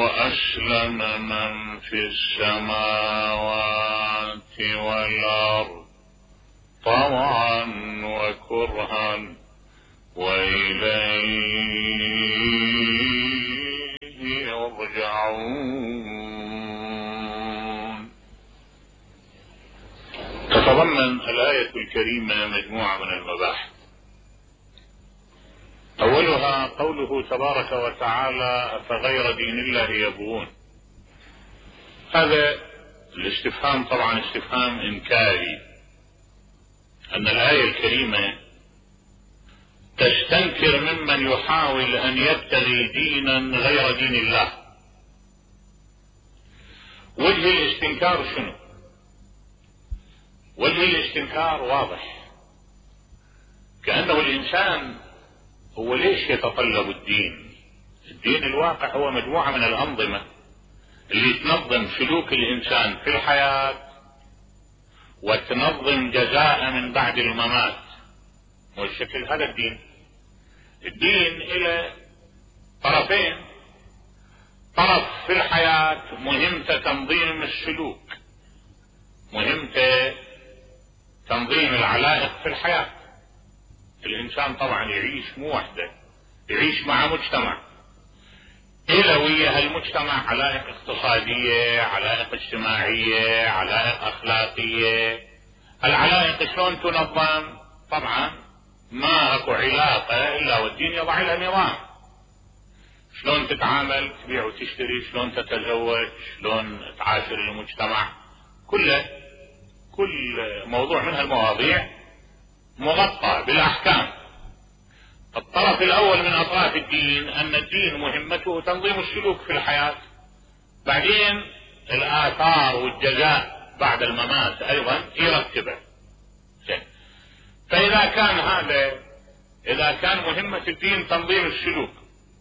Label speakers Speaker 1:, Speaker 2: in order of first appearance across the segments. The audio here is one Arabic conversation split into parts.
Speaker 1: وأسلم من في السماوات والأرض طوعا وكرها وإليه يرجعون. تتضمن الآية الكريمة مجموعة من المباحث. أولها قوله تبارك وتعالى: أفغير دين الله يبغون. هذا الاستفهام طبعا استفهام إنكاري، أن الآية الكريمة تستنكر ممن يحاول أن يبتغي دينا غير دين الله. وجه الاستنكار شنو؟ وجه الاستنكار واضح، كأنه الإنسان هو ليش يتطلب الدين؟ الدين الواقع هو مجموعة من الأنظمة اللي تنظم سلوك الإنسان في الحياة وتنظم جزاء من بعد الممات، والشكل هذا الدين. الدين إلى طرفين: طرف في الحياة مهمته تنظيم السلوك، مهمته تنظيم العلائق في الحياة. الإنسان طبعا يعيش مو وحده، يعيش مع مجتمع، إلى ويا هالمجتمع علائق اقتصادية، علائق اجتماعية، علائق أخلاقية. العلائق شلون تنظم؟ طبعا ما اكو علاقة إلا والدين يضع لها نظام. شلون تتعامل، تبيع وتشتري، شلون تتزوج، شلون تعاشر المجتمع، كل موضوع من هالمواضيع مغطى بالأحكام. الطرف الأول من أطراف الدين أن الدين مهمته تنظيم السلوك في الحياة، بعدين الآثار والجزاء بعد الممات أيضا يرتبه. فإذا كان إذا كان مهمة الدين تنظيم السلوك،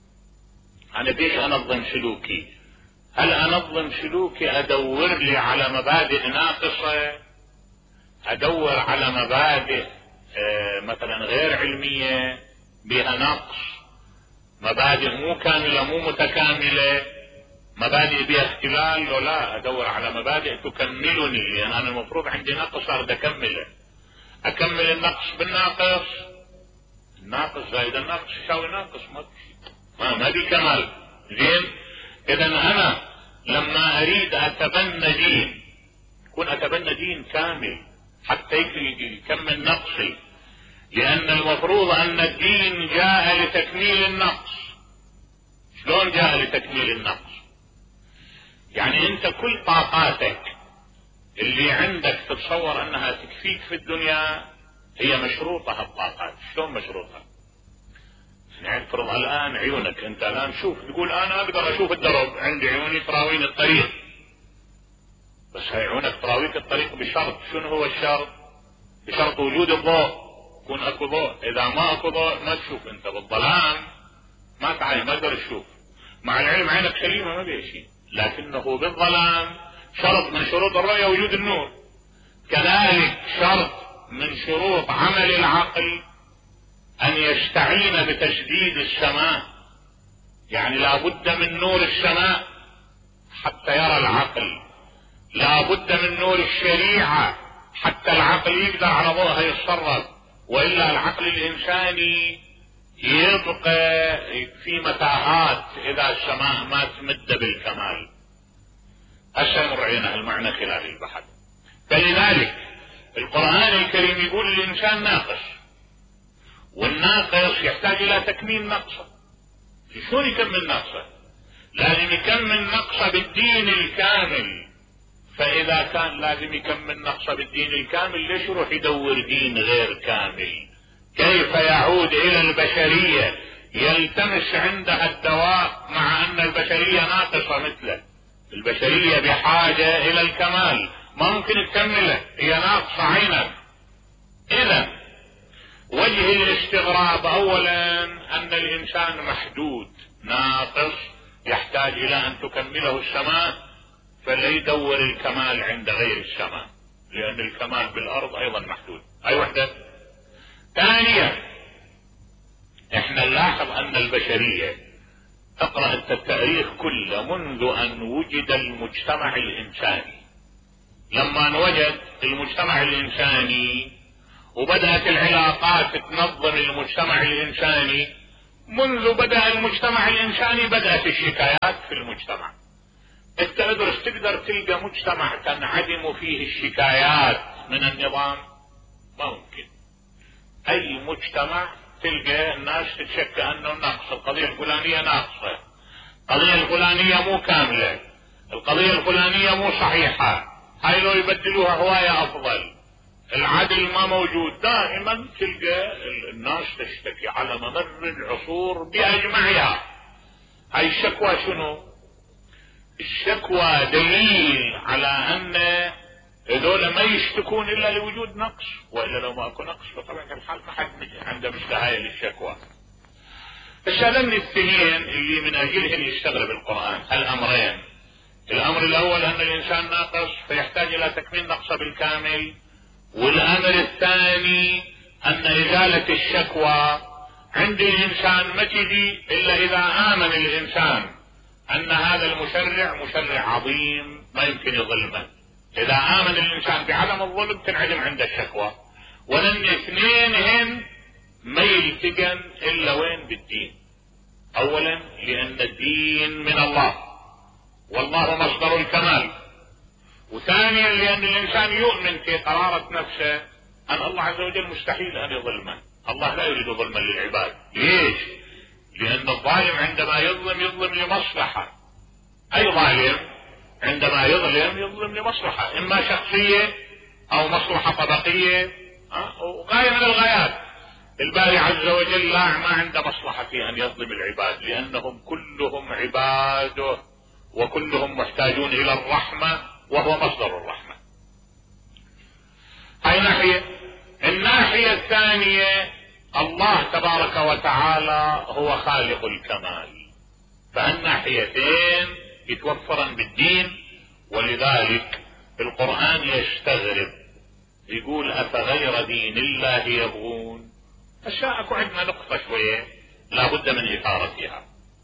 Speaker 1: أنا بيش أنظم سلوكي؟ هل أنظم سلوكي أدور لي على مبادئ ناقصة، أدور على مبادئ مثلا غير علمية بها نقص، مبادئ مو كاملة مو متكاملة، مبادئ بها اختلال؟ لو لا، أدور على مبادئ تكملني، لأن أنا المفروض عندي نقص أريد أكمله. أكمل النقص بالناقص، الناقص زائد الناقص يساوي ناقص، ما دي كمال. زين، إذا أنا لما أريد أتبنى دين يكون أتبنى دين كامل حتى يكمل نقصي، لأن المفروض أن الدين جاء لتكميل النقص. شلون جاء لتكميل النقص؟ يعني أنت كل طاقاتك اللي عندك تتصور أنها تكفيك في الدنيا هي مشروطة. هالطاقات شلون مشروطة؟ يعني افرض الآن عيونك، أنت الآن شوف، تقول أنا أقدر أشوف الدرب، عندي عيوني تراويني الطريق، بس هاي عيونك تراويك الطريق بشرط. شنو هو الشرط؟ بشرط وجود الضوء، يكون اكو ضوء. اذا ما اكو ضوء ما تشوف، انت بالظلام ما تعاين، ما تقدر تشوف. مع العلم عينك سليمة ما بيها شيء، لكنه بالظلام شرط من شروط الرؤية وجود النور. كذلك شرط من شروط عمل العقل أن يستعين بتشديد السماء، يعني لا بد من نور السماء حتى يرى العقل، لا بد من نور الشريعة حتى العقل يقدر على ضوءها يتصرف، وإلا العقل الإنساني يبقى في متاهات إذا السماء ما تمد بالكمال. هسه مرعينا المعنى خلال البحث. فلذلك القرآن الكريم يقول الإنسان ناقص، والناقص يحتاج إلى تكميل نقصه. شلون يكمل نقصه؟ لازم يكمل نقصه بالدين الكامل. فإذا كان لازم يكمل نقصه بالدين الكامل، ليش يروح يدور دين غير كامل؟ كيف يعود إلى البشرية يلتمس عندها الدواء مع أن البشرية ناقصة مثله؟ البشرية بحاجة إلى الكمال، ما ممكن تكمله، هي ناقصة عينا. إذا وجه الاستغراب أولا أن الإنسان محدود ناقص يحتاج إلى أن تكمله السماء، فلا يدور الكمال عند غير السماء، لأن الكمال بالأرض أيضا محدود. أي وحدة. ثانيا احنا نلاحظ أن البشرية اقرأ انت التاريخ كله منذ ان وجد المجتمع الانساني. لما انوجد المجتمع الانساني وبدأت العلاقات تنظم المجتمع الانساني، منذ بدأ المجتمع الانساني بدأت الشكايات في المجتمع. انت تقدر تلقى مجتمع تنعدم فيه الشكايات من النظام؟ ما ممكن. اي مجتمع تلقى الناس تتشكى انه ناقص، القضية الفلانية ناقصة، القضية الفلانية مو كاملة، القضية الفلانية مو صحيحة، هاي لو يبدلوها هواية افضل، العدل ما موجود. دائما تلقى الناس تشتكي على ممر العصور باجمعها. هاي الشكوى شنو؟ الشكوى دليل على ان هذول ما يشتكون الا لوجود نقص، والا لو ما اكو نقص فطبعا الحال ما حد عنده مشتهاية للشكوى. فهذين الاثنين اللي من اجلهم يشتغل بالقرآن الامرين. الامر الاول ان الانسان ناقص فيحتاج الى تكميل نقصه بالكامل، والامر الثاني ان ازالة الشكوى عند الانسان ما تجي الا اذا امن الانسان ان هذا المشرع مشرع عظيم ما يمكن يظلمه. اذا امن الانسان بعدم الظلم تنعدم عند الشكوى. ولن اثنينهن ما يلتقن الا وين؟ بالدين. اولا لان الدين من الله والله مصدر الكمال، وثانيا لان الانسان يؤمن في قرارة نفسه ان الله عز وجل مستحيل ان يظلمه. الله لا يريد ظلما للعباد. ليش؟ لان الظالم عندما يظلم لمصلحة. اي ظالم عندما يظلم لمصلحة، اما شخصية او مصلحة طبقية وغاية من الغايات. الباري عز وجل لا ما عنده مصلحة في ان يظلم العباد، لانهم كلهم عباده وكلهم محتاجون الى الرحمة وهو مصدر الرحمة. هاي ناحية. الناحية الثانية الله تبارك وتعالى هو خالق الكمال، فالناحيتين يتوفرن بالدين. ولذلك القرآن يستغرب يقول افغير دين الله يبغون. اكو عندنا نقطة شوية لابد من اثارتها.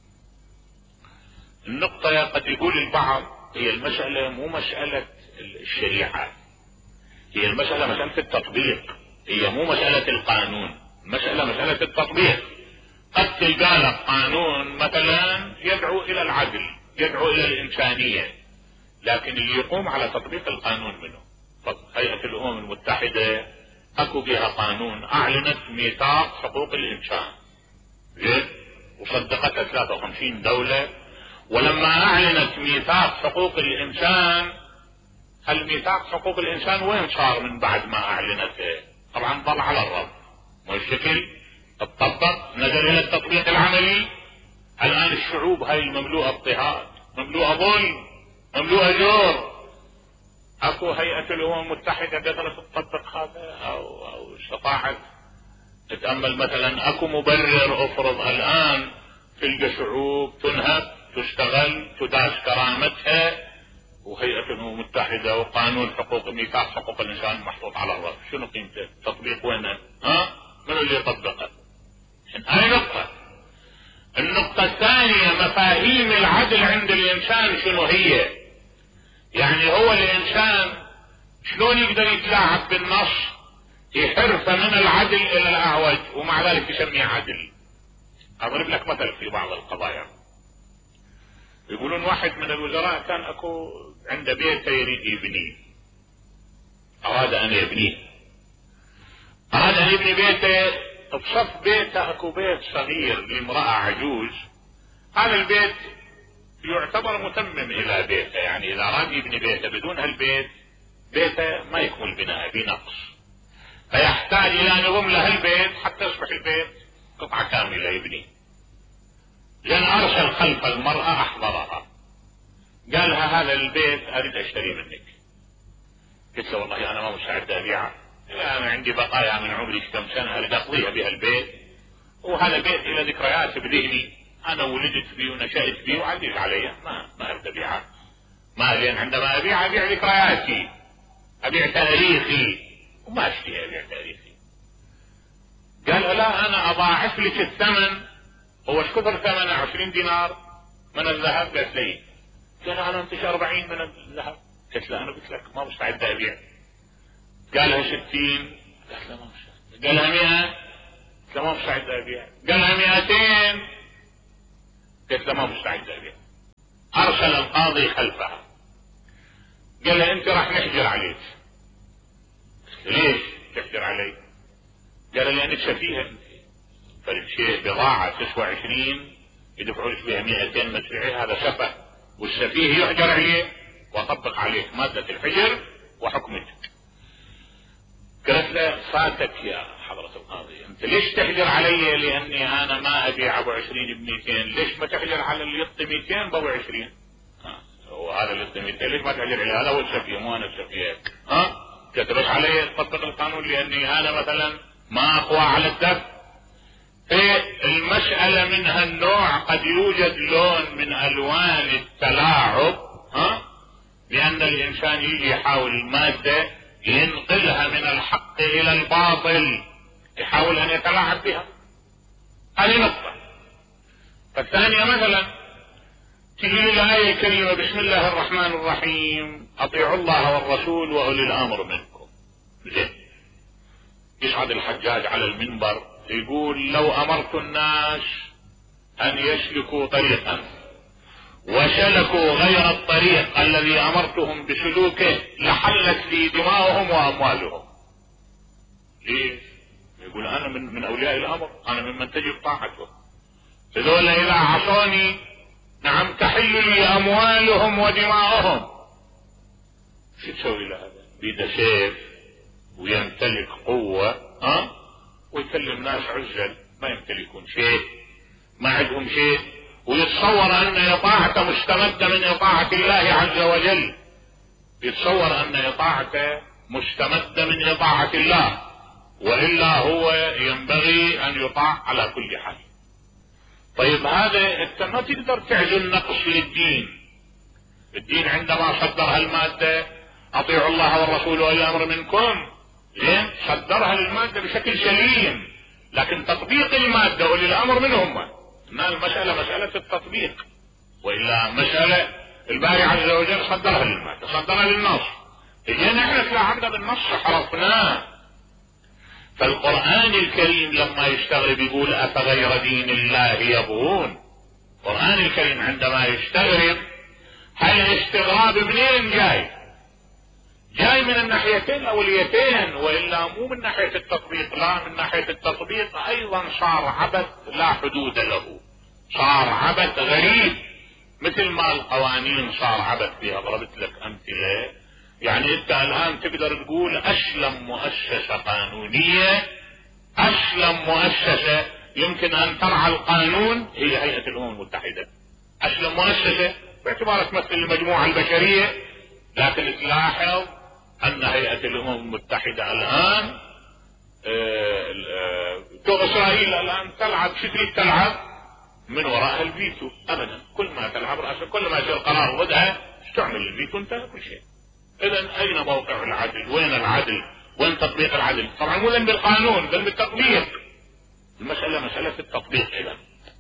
Speaker 1: النقطة قد يقول البعض هي المسألة مو مسألة الشريعة، هي المسألة مسألة التطبيق، هي مو مسألة القانون، مسألة التطبيق. قد تلقى لك قانون مثلا يدعو الى العدل، يدعو الى الانسانية، لكن اللي يقوم على تطبيق القانون منه. هيئة الامم المتحدة اكو بها قانون اعلنت ميثاق حقوق الانسان، وصدقتها 53 دولة. ولما اعلنت ميثاق حقوق الانسان، هل ميثاق حقوق الانسان وين صار من بعد ما اعلنته؟ طبعا ضل على الرف، مو الشكل تطبق، نزل الى التطبيق العملي. الان الشعوب هاي المملوءة اضطهاد، مملوءة ظلم، مملوءة جور. اكو هيئة الامم المتحدة قدرت تطبق هذا او استطاعت تتأمل؟ مثلا اكو مبرر افرض الان تلقى شعوب تنهب، تشتغل، تداس كرامتها، وهيئة الامم المتحدة وقانون حقوق ميثاق حقوق الانسان محطوط على الرف. شنو قيمته؟ تطبيق وينه؟ من اللي يطبقه؟ هاي نقطة. النقطة الثانية مفاهيم العدل عند الانسان شنو هي؟ يعني هو الانسان شلون يقدر يتلاعب بالنص يحرفه من العدل الى الاعوج ومع ذلك يسميه عدل؟ اضرب لك مثل في بعض القضايا. يقولون واحد من الوزراء كان اكو عنده بيته يريد يبنيه، اراد ان يبنيه، اراد ان يبني بيته. بصف بيته اكو بيت صغير لامرأة عجوز. هذا البيت يعتبر متمم الى بيته، يعني اذا اراد يبني بيته بدون هالبيت بيته ما يكمل بناءه بنقص، فيحتاج الى ان يضم له البيت حتى يصبح البيت قطعة كاملة يبني. لان ارسل خلف المرأة احضرها، قال لها هذا البيت اريد اشتري منك. قلت له والله انا ما مستعد ابيعه، انا عندي بقايا من عمري كم سنة اريد اقضيها بهالبيت، وهذا بيت الى ذكريات بذهني، انا ولدت فيه ونشأت فيه وعزيز علي، ما اريد ابيعه. ما لين عندما ابيع ذكرياتي، ابيع تاريخي، وما اشتري ابيع تاريخي. قال لا انا اضاعف لك الثمن هو ايش كثر ثمنه؟ 20 دينار من الذهب؟ قالت لي. قال انا انتج 40 من الذهب. قلت له انا قلت لك ما مستعد ابيع. قالها 60. قالت له ما مستعد. قالها 100. قلت له ما مستعد ابيع. قالها 200. قلت له ما مستعد ابيع. ارسل القاضي خلفها قال له انت راح نحجر عليك. ليش تحجر علي؟ قال لانك سفيهه انت، فالشيء بضاعه تسوى 20 يدفعوا لك بها 200 مدفوعيه، هذا سفه، والسفيه يحجر عليه واطبق عليك ماده الحجر وحكمتك. قالت له فاتك يا حضره القاضي، انت ليش تحجر علي؟ لاني انا ما ابيع ابو 20 ب 200، ليش ما تحجر على اللي يعطي 200 بابو 20؟ وهذا اللي يعطي 200 ليش ما تحجر عليه؟ هذا هو السفيه مو انا السفيه. كتبت علي تطبق القانون لاني انا مثلا ما اقوى على الدفع. المسألة من هالنوع قد يوجد لون من الوان التلاعب، لان الانسان يجي يحاول المادة ينقلها من الحق الى الباطل، يحاول ان يتلاعب بها. هذه نقطة. فالثانية مثلا تجي الآية الكريمة بسم الله الرحمن الرحيم اطيعوا الله والرسول واولي الامر منكم. زين، يصعد الحجاج على المنبر يقول لو امرت الناس ان يسلكوا طريقا وسلكوا غير الطريق الذي امرتهم بسلوكه لحلت لي دماؤهم واموالهم. ليش؟ يقول انا من اولياء الامر، انا ممن تجب طاعته، هذول اذا عصوني نعم تحل لي اموالهم ودماؤهم. شو تسوي له هذا؟ بيده سيف ويمتلك قوة ويكلم ناس عزل ما يمتلكون شيء، ما عندهم شيء، ويتصور ان اطاعته مستمدة من اطاعة الله عز وجل، يتصور ان اطاعته مستمدة من اطاعة الله، والا هو ينبغي ان يطاع على كل حال. طيب هذا انت ما تقدر تعزل نقص للدين. الدين عندما صدر هالمادة اطيعوا الله والرسول واولي الامر منكم، زين، صدرها للمادة بشكل سليم، لكن تطبيق المادة اولي الامر من هم؟ ان المسألة مسألة التطبيق، والا مسألة الباري عز وجل صدرها للمادة، صدرها للنص، اجينا احنا تلاعبنا بالنص حرفناه. فالقرآن الكريم لما يستغرب يقول افغير دين الله يبغون. القرآن الكريم عندما يستغرب هالاستغراب منين جاي؟ جاي من الناحيتين الاوليتين، والا مو من ناحية التطبيق، لا من ناحية التطبيق ايضا صار عبث لا حدود له، صار عبث غريب، مثل ما القوانين صار عبث فيها. ضربت لك امثلة، يعني انت الان تقدر تقول اسلم مؤسسة قانونية، اسلم مؤسسة يمكن ان ترعى القانون هي هيئة الامم المتحدة. اسلم مؤسسة باعتبارها تمثل المجموعة البشرية، لكن تلاحظ ان هيئة الامم المتحدة الان اسرائيل الان تلعب شكل تلعب من وراء الفيتو ابدا. كل ما تلعب رأسها، كل ما يصير قرار ضدها تعمل الفيتو، انتهى كل شيء. اذا اين موقع العدل؟ وين العدل؟ وين تطبيق العدل؟ طبعا مو ذنب القانون، ذنب التطبيق. المسألة مسألة التطبيق. اذا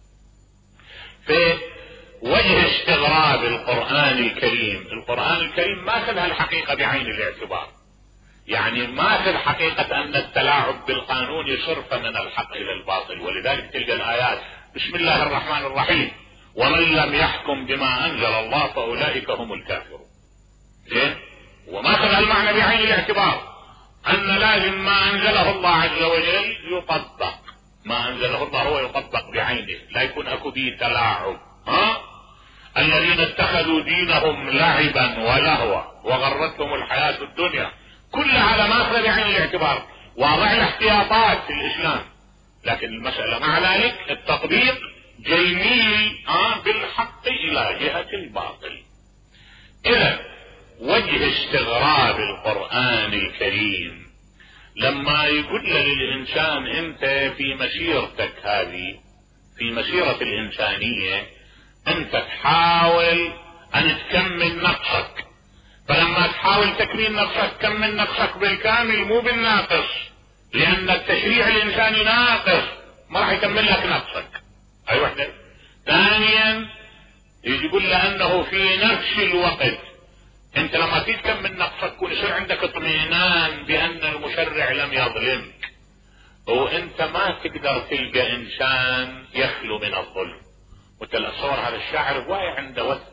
Speaker 1: في وجه استغراب القرآن الكريم، القرآن الكريم ما اخذ الحقيقة بعين الاعتبار، يعني ما اخذ حقيقة ان التلاعب بالقانون يصرف من الحق الى الباطل. ولذلك تلقى الايات بسم الله الرحمن الرحيم ومن لم يحكم بما انزل الله فاولئك هم الكافرون. زين، وما اخذ المعنى بعين الاعتبار ان لازم ما انزله الله عز وجل يطبق، ما انزله الله هو يطبق بعينه، لا يكون اكو به تلاعب. الذين اتخذوا دينهم لعبا ولهوا وغرتهم الحياة الدنيا، كل على ما اخذ بعين الاعتبار، واضع الاحتياطات في الاسلام، لكن المسألة مع ذلك التطبيق جيميل بالحق الى جهة الباطل. اذا وجه استغراب القرآن الكريم لما يقول للإنسان انت في مسيرتك هذه، في مسيرة الإنسانية انت تحاول ان تكمل نقصك، فلما تحاول تكميل نقصك كمل نقصك بالكامل مو بالناقص، لان التشريع الانساني ناقص ما راح يكمل لك نقصك. هاي وحدة. ثانيا يقول لانه في نفس الوقت انت لما تتكم من نقصك يصير عندك اطمئنان بان المشرع لم يظلمك، وانت ما تقدر تلقى انسان يخلو من الظلم. وتصور هذا الشاعر واعي عنده